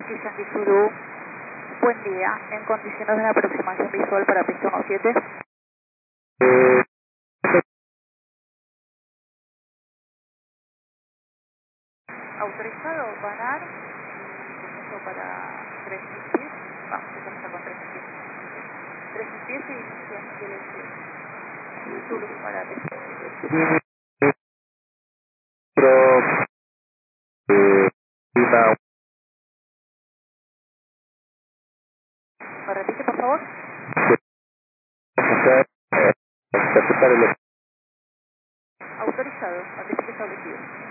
Yankee Zulu, buen día. En condiciones de la aproximación visual para pista 17. Autorizado, banar, descenso para 3 pies. Vamos, ya está con 3 pies. 3 pies y Yankee Zulu para pista 17. ¿Me repite, por favor? Autorizado, artículo establecido.